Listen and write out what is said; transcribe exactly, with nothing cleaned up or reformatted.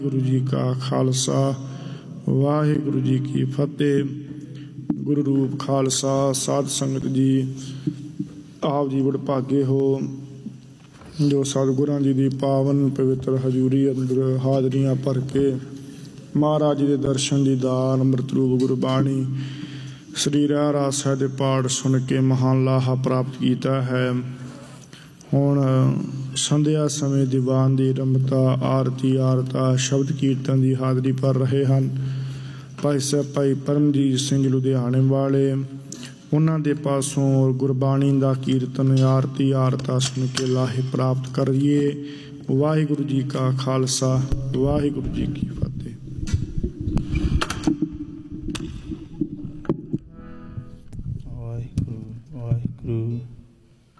गुरु जी का खालसा वाहिगुरु जी की फतेह। गुरु रूप खालसा साध संगत जी, आप जी बड़ भागे हो जो सतगुरां जी की पावन पवित्र हजूरी अंदर हाजरियां भर के महाराज जी के दर्शन दीदार अमृत रूप गुरबाणी श्री रहरास साहिब दे पाठ सुन के महान लाहा प्राप्त किया है। हुण संध्या समय दीवान की रमता आरती आरता शब्द कीर्तन की हाजरी भर रहे हैं। भाई साहब भाई परमजीत सिंह लुधियाने वाले उन्होंने दे पासों गुरबाणी का कीर्तन आरती आरता सुन के लाहे प्राप्त करिए। वाहिगुरु जी का खालसा वाहिगुरु जी की